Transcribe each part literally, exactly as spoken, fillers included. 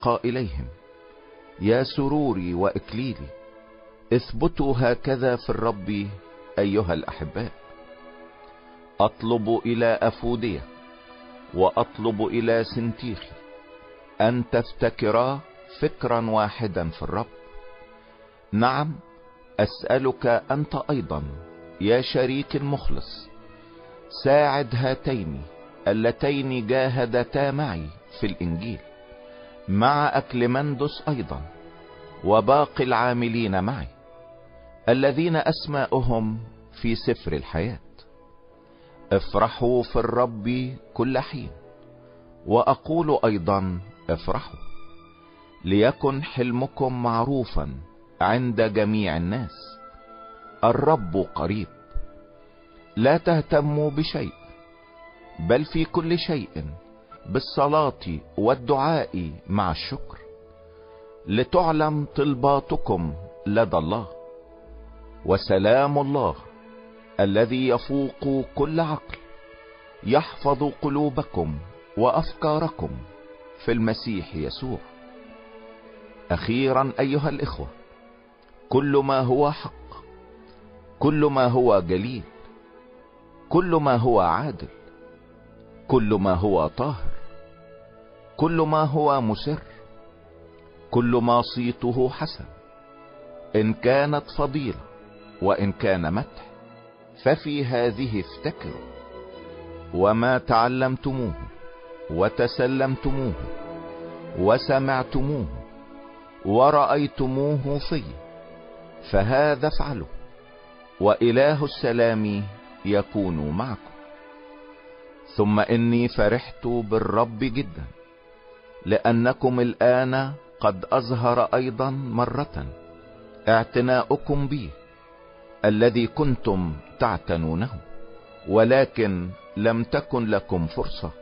قائليهم: يا سروري وإكليلي، اثبتوا هكذا في الرب أيها الأحباء. أطلب إلى أفودية وأطلب إلى سنتيخي أن تفتكرا فكرا واحدا في الرب. نعم، أسألك أنت أيضا يا شريك المخلص، ساعد هاتين اللتين جاهدتا معي في الإنجيل، مع أكلمندس أيضا وباقي العاملين معي، الذين أسماؤهم في سفر الحياة. افرحوا في الرب كل حين، وأقول أيضا افرحوا. ليكن حلمكم معروفا عند جميع الناس، الرب قريب. لا تهتموا بشيء، بل في كل شيء بالصلاة والدعاء مع الشكر، لتعلم طلباتكم لدى الله. وسلام الله الذي يفوق كل عقل يحفظ قلوبكم وأفكاركم في المسيح يسوع. أخيرا أيها الإخوة، كل ما هو حق، كل ما هو جليل، كل ما هو عادل، كل ما هو طاهر، كل ما هو مسر، كل ما صيته حسن، إن كانت فضيلة وإن كان مدح، ففي هذه افتكروا. وما تعلمتموه وتسلمتموه وسمعتموه ورأيتموه في، فهذا افعلوا، وإله السلام يكون معكم. ثم إني فرحت بالرب جدا، لأنكم الآن قد أظهر أيضا مرة اعتناؤكم بي الذي كنتم تعتنونه، ولكن لم تكن لكم فرصة.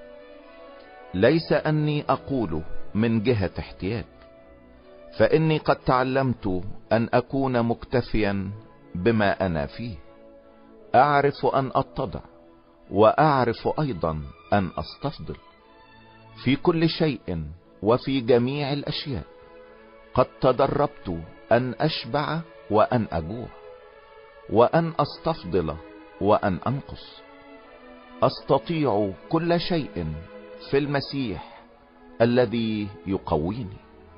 ليس أني أقول من جهة احتياج، فإني قد تعلمت أن أكون مكتفيا بما أنا فيه. أعرف أن أتضع، وأعرف أيضا أن أستفضل. في كل شيء وفي جميع الأشياء قد تدربت أن أشبع وأن أجوع، وأن أستفضل وأن أنقص. أستطيع كل شيء في المسيح الذي يقويني.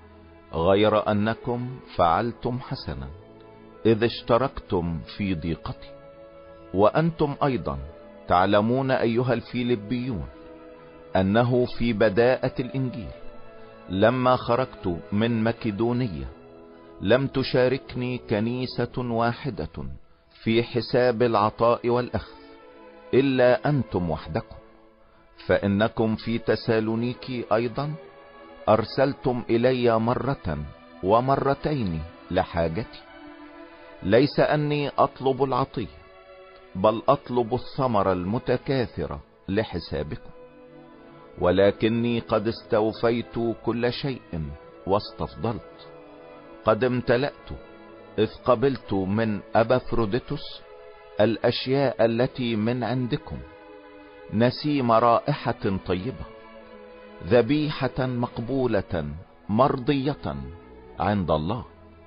غير أنكم فعلتم حسنا إذ اشتركتم في ضيقتي. وأنتم أيضا تعلمون أيها الفيلبيون أنه في بداءة الإنجيل لما خرجت من مكدونية لم تشاركني كنيسة واحدة في حساب العطاء والأخذ إلا أنتم وحدكم. فإنكم في تسالونيكي أيضا أرسلتم إلي مرة ومرتين لحاجتي. ليس أني أطلب العطية، بل أطلب الثمر المتكاثر لحسابكم. ولكني قد استوفيت كل شيء واستفضلت. قد امتلأت إذ قبلت من أبافروديتوس الأشياء التي من عندكم، نسيم رائحة طيبة، ذبيحة مقبولة مرضية عند الله.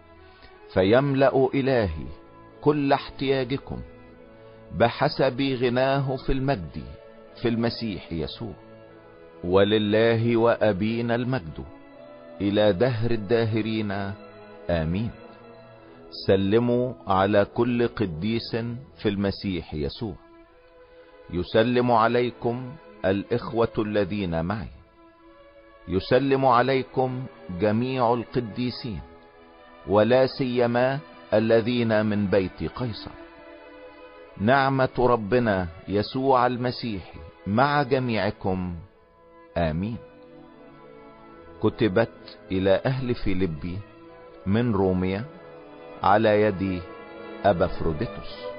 فيملأ إلهي كل احتياجكم بحسب غناه في المجد في المسيح يسوع. ولله وأبينا المجد إلى دهر الداهرين آمين. سلموا على كل قديس في المسيح يسوع. يسلم عليكم الإخوة الذين معي. يسلم عليكم جميع القديسين، ولا سيما الذين من بيت قيصر. نعمة ربنا يسوع المسيح مع جميعكم آمين. كتبت إلى أهل فيلبي من روميا على يد أبافروديتوس.